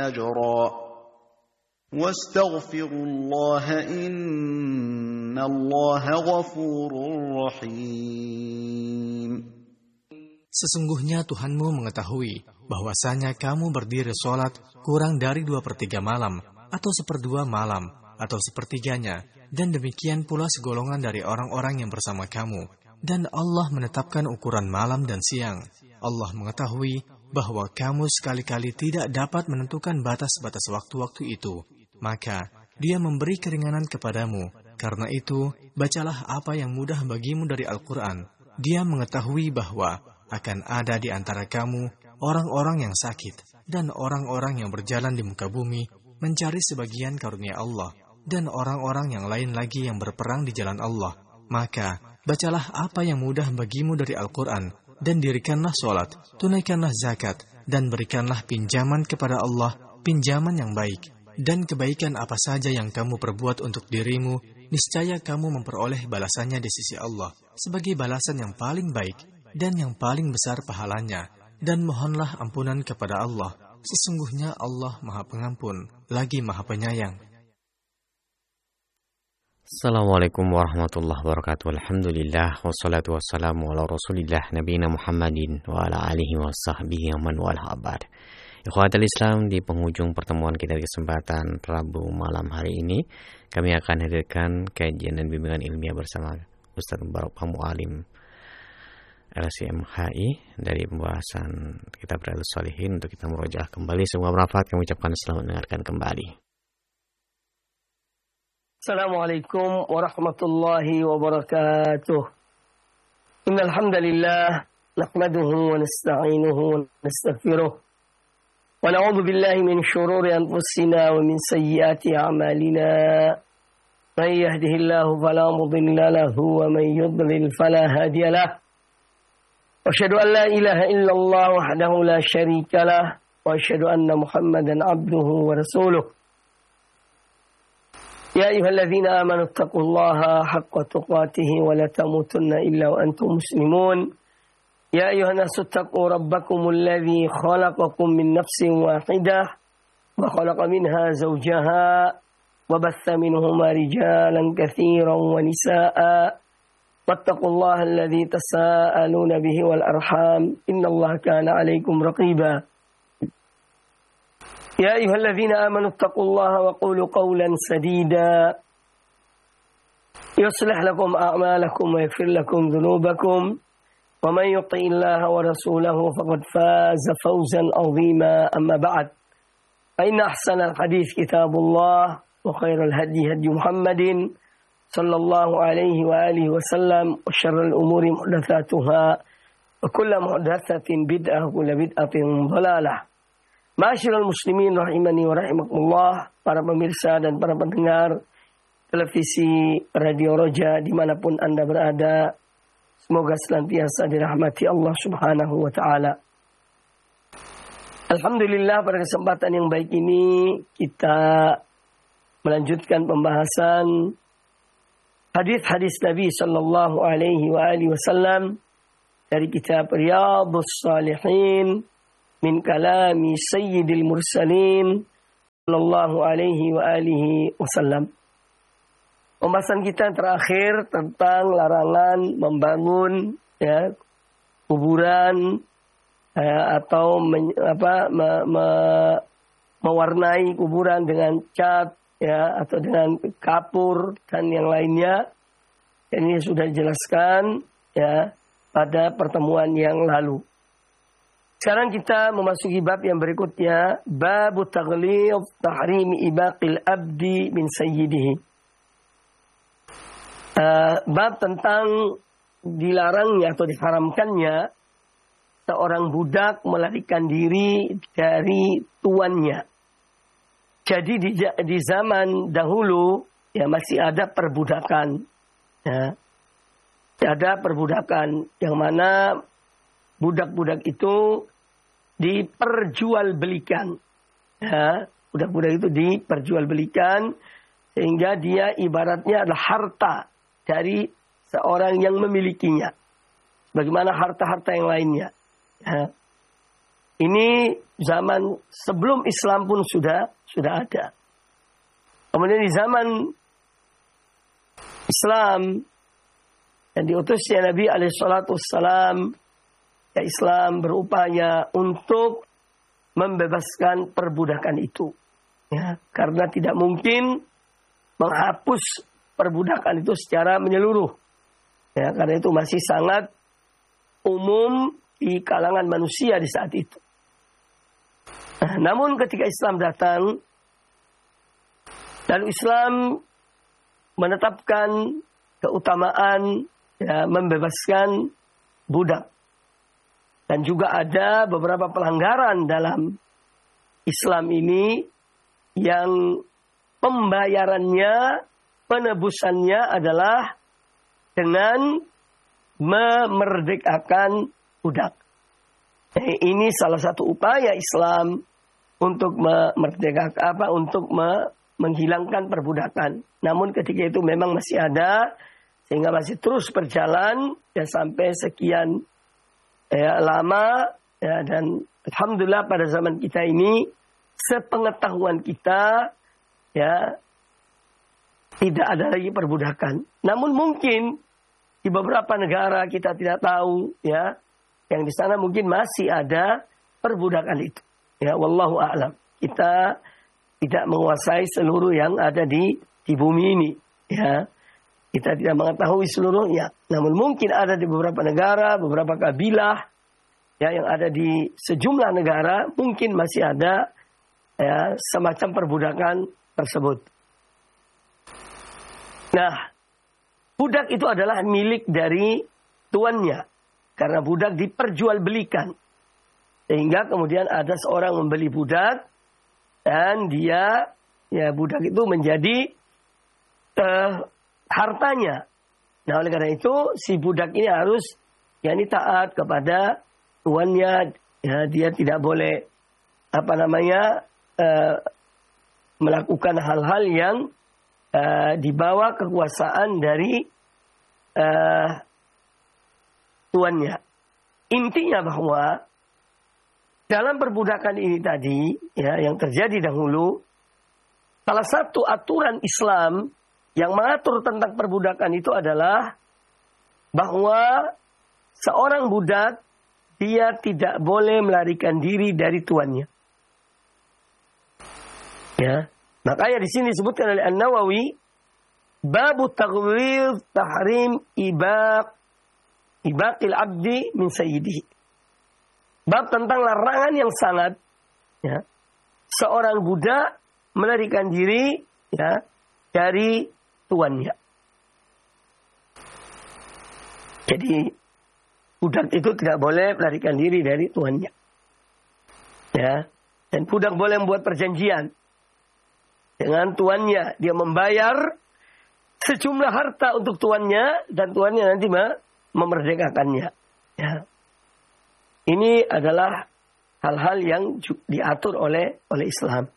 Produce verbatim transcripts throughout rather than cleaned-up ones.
أجرا واستغفروا الله إن الله غفور رحيم. Sesungguhnya Tuhanmu mengetahui bahwasanya kamu berdiri sholat kurang dari dua per tiga malam, atau seperdua malam, atau sepertiganya, dan demikian pula segolongan dari orang-orang yang bersama kamu. Dan Allah menetapkan ukuran malam dan siang. Allah mengetahui bahwa kamu sekali-kali tidak dapat menentukan batas-batas waktu-waktu itu. Maka Dia memberi keringanan kepadamu. Karena itu, bacalah apa yang mudah bagimu dari Al-Quran. Dia mengetahui bahwa akan ada di antara kamu orang-orang yang sakit dan orang-orang yang berjalan di muka bumi mencari sebagian karunia Allah, dan orang-orang yang lain lagi yang berperang di jalan Allah. Maka bacalah apa yang mudah bagimu dari Al-Quran, dan dirikanlah sholat, tunaikanlah zakat, dan berikanlah pinjaman kepada Allah, pinjaman yang baik. Dan kebaikan apa saja yang kamu perbuat untuk dirimu, niscaya kamu memperoleh balasannya di sisi Allah, sebagai balasan yang paling baik, dan yang paling besar pahalanya. Dan mohonlah ampunan kepada Allah, sesungguhnya Allah Maha Pengampun, lagi Maha Penyayang. Assalamualaikum warahmatullahi wabarakatuh. Alhamdulillah wassalatu wassalamu ala Rasulillah nabiyina Muhammadin wa ala alihi wa sahbihi wa man wala abad. Ikhwatul Islam, di penghujung pertemuan kita di kesempatan Rabu malam hari ini, kami akan hadirkan kajian dan bimbingan ilmiah bersama Ustaz Mubarak Mualim L C M H I dari pembahasan kitab Riyadhus Shalihin untuk kita murojaah kembali. Semoga bermanfaat. Kami ucapkan selamat mendengarkan kembali. Assalamualaikum warahmatullahi wabarakatuh. Innal hamdalillah nahmaduhu wa nasta'inuhu wa nastaghfiruh wa na'udzu billahi min shururi anfusina wa min sayyiati a'malina. May yahdihillahu fala mudilla lahu wa may yudlil fala hadiya lahu. Asyhadu an la ilaha illallah wahdahu la syarika lah wa asyhadu anna Muhammadan abduhu wa rasuluh. Ya ayyuhalladzina amanu taqullaha haqqa tuqatih wa la tamutunna illa wa antum muslimun. Ya ayyuhan nasu taqu rabbakumul ladzi khalaqakum min nafsin wahidah wa khalaqa minha zawjaha wa batha minhuma rijalan katsiran wa nisaa'a. Wattaqullaha alladzi tasaaluna bihi wal arham innallaha kana 'alaikum raqiba. Ya ayyuhalladzina amanu taqullaha wa qulu qawlan sadida yuslih lakum a'malakum wa yaghfir lakum dhunubakum wa man yuti'illaha wa rasulahu faqad faza fawzan 'azima. Amma ba'd, fa inna ahsanal hadits kitabullah wa khairal hadi hadi Muhammadin sallallahu alaihi wa alihi wasallam wa syarrul umuri muhdatsatuha wa kullu muhdatsatin bid'ah wa kullu bid'atin dhalalah. Ma'asyiral muslimin rahimani wa rahimakumullah, para pemirsa dan para pendengar televisi Radio Roja dimanapun Anda berada, semoga senantiasa dirahmati Allah subhanahu wa ta'ala. Alhamdulillah, pada kesempatan yang baik ini kita melanjutkan pembahasan hadis-hadis Nabi sallallahu alaihi wa alihi wasallam dari kitab Riyadhus Shalihin min kalami Sayyidil Mursalin sallallahu alaihi wa alihi wasallam. Pembahasan kita terakhir tentang larangan membangun ya kuburan ya, atau men, apa me, me, mewarnai kuburan dengan cat ya atau dengan kapur dan yang lainnya. Ini sudah dijelaskan ya pada pertemuan yang lalu. Sekarang kita memasuki bab yang berikutnya, bab taghlidh tahrimi ibaqil abdi min sayyidihi. Uh, bab tentang dilarangnya atau diharamkannya seorang budak melarikan diri dari tuannya. Jadi di, di zaman dahulu ya masih ada perbudakan. Ya. Ada perbudakan yang mana budak-budak itu diperjualbelikan. Ya, budak-budak itu diperjualbelikan sehingga dia ibaratnya adalah harta dari seorang yang memilikinya. Bagaimana harta-harta yang lainnya. Ya. ini zaman sebelum Islam pun sudah sudah ada. Kemudian di zaman Islam dan diutusnya Nabi alaihi salatu wassalam, ya Islam berupaya untuk membebaskan perbudakan itu. Ya, karena tidak mungkin menghapus perbudakan itu secara menyeluruh. Ya, karena itu masih sangat umum di kalangan manusia di saat itu. Nah, namun ketika Islam datang, lalu Islam menetapkan keutamaan ya, membebaskan budak. Dan juga ada beberapa pelanggaran dalam Islam ini yang pembayarannya, penebusannya adalah dengan memerdekakan budak. Ini salah satu upaya Islam untuk memerdekakan apa untuk me, menghilangkan perbudakan. Namun ketika itu memang masih ada sehingga masih terus berjalan ya sampai sekian ya, lama ya, dan alhamdulillah pada zaman kita ini sepengetahuan kita ya tidak ada lagi perbudakan. Namun mungkin di beberapa negara kita tidak tahu ya yang di sana mungkin masih ada perbudakan itu. Ya wallahu a'lam. Kita tidak menguasai seluruh yang ada di di bumi ini ya. Kita tidak mengetahui seluruhnya. Namun mungkin ada di beberapa negara, beberapa kabilah ya yang ada di sejumlah negara mungkin masih ada ya semacam perbudakan tersebut. Nah, budak itu adalah milik dari tuannya karena budak diperjualbelikan. Sehingga kemudian ada seorang membeli budak dan dia ya budak itu menjadi uh, hartanya. Nah, oleh karena itu si budak ini harus yakni taat kepada tuannya, ya dia tidak boleh apa namanya uh, melakukan hal-hal yang uh, di bawah kekuasaan dari uh, tuannya. Intinya bahwa dalam perbudakan ini tadi ya yang terjadi dahulu, salah satu aturan Islam yang mengatur tentang perbudakan itu adalah bahwa seorang budak dia tidak boleh melarikan diri dari tuannya. Ya, makanya di sini disebutkan oleh An-Nawawi babu taghwidh tahrim ibaq ibaqil abdi min sayyidihi. Bab tentang larangan yang sangat ya, seorang budak melarikan diri ya dari tuannya. Jadi budak itu tidak boleh melarikan diri dari tuannya. Ya, dan budak boleh membuat perjanjian dengan tuannya, dia membayar sejumlah harta untuk tuannya dan tuannya nanti memerdekakannya. Ya. Ini adalah hal-hal yang diatur oleh oleh Islam.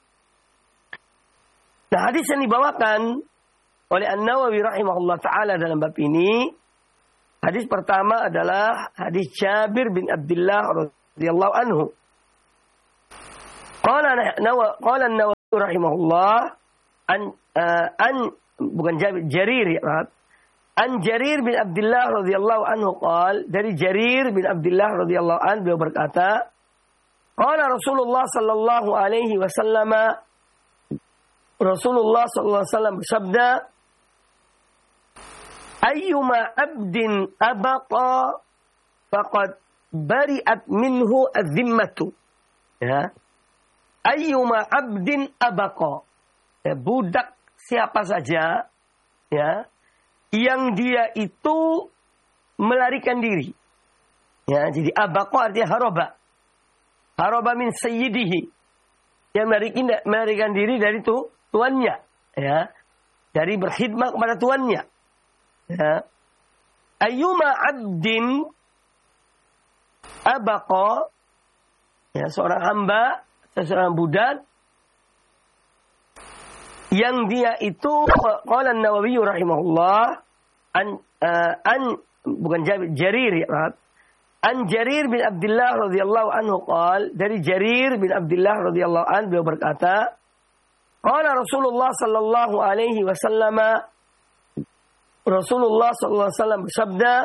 Nah, hadis yang dibawakan oleh An-Nawawi rahimahullah ta'ala dalam bab ini, hadis pertama adalah hadis Jabir bin Abdullah radhiyallahu anhu. Qala qala An-Nawawi rahimahullah an uh, an bukan Jabir, Jarir ya. An Jarir bin Abdullah radhiyallahu anhu qala, dari Jarir bin Abdullah radhiyallahu anhu beliau berkata, qala Rasulullah sallallahu alaihi wasallam, Rasulullah sallallahu alaihi wasallam bersabda, ayyuma abdin abaqa faqad bari'at minhu adh-dhimmatu. Ya. Ayyuma abdin abaqa. Ya, budak siapa saja ya yang dia itu melarikan diri. Ya, jadi abaqa artinya haroba. Haroba min sayyidihi. Yang melarikan, melarikan diri dari tu, tuannya. Ya. Dari berkhidmat kepada tuannya. Ya. Ayyuma abdin abaqa, ya, seorang hamba, seorang budak yang dia itu qala An-Nawawi rahimahullah an uh, an bukan Jarir ya, An Jarir bin Abdullah radhiyallahu anhu qala, dari Jarir bin Abdullah radhiyallahu anhu beliau berkata, qala Rasulullah sallallahu alaihi wasallam, Rasulullah sallallahu alaihi wasallam bersabda,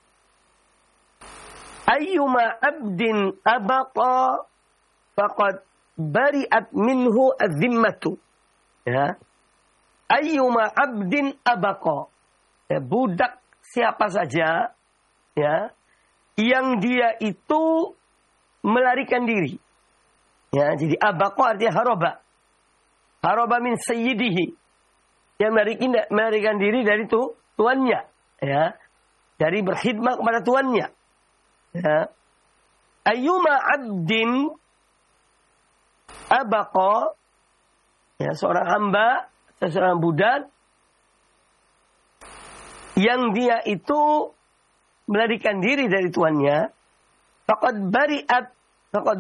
ayyuma abdin abaqa faqad bari'at minhu adh-dhimmatu. Ya. Ayyuma abdin abaqa. Ya, budak siapa saja ya yang dia itu melarikan diri. Ya, jadi abaqa artinya haroba. Haroba min sayyidihi. Yang melarikan, melarikan diri dari tu, tuannya. Ya. Dari berkhidmat kepada tuannya. Ya. Ayyuma abdin abaqa. Ya, seorang hamba, seorang budak. Yang dia itu melarikan diri dari tuannya, faqad bari'at faqad